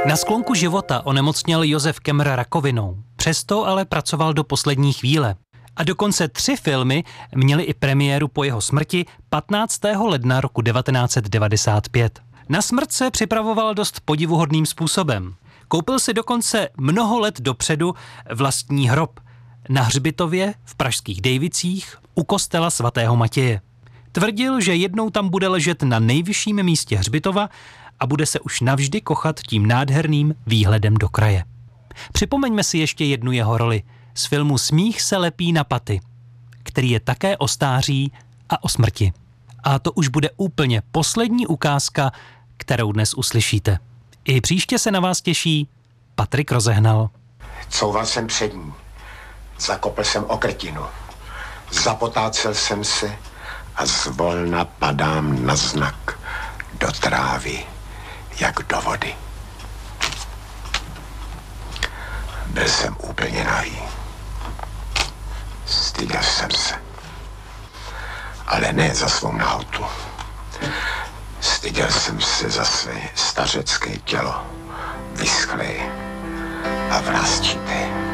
Na sklonku života onemocněl Josef Kemmer rakovinou. Přesto ale pracoval do poslední chvíle. A dokonce 3 filmy měly i premiéru po jeho smrti 15. ledna roku 1995. Na smrt se připravoval dost podivuhodným způsobem. Koupil si dokonce mnoho let dopředu vlastní hrob na hřbitově v pražských Dejvicích u kostela svatého Matěje. Tvrdil, že jednou tam bude ležet na nejvyšším místě hřbitova a bude se už navždy kochat tím nádherným výhledem do kraje. Připomeňme si ještě jednu jeho roli z filmu Smích se lepí na paty, který je také o stáří a o smrti. A to už bude úplně poslední ukázka, kterou dnes uslyšíte. I příště se na vás těší Patrik Rozehnal. Couval jsem před ní, zakopl jsem o krtinu, zapotácel jsem se a zvolna padám na znak do trávy, jak do vody. Byl jsem úplně nahý. Styděl jsem se. Ale ne za svou nahotu. Styděl jsem se za své stařecké tělo, vyschlé a vrásčité.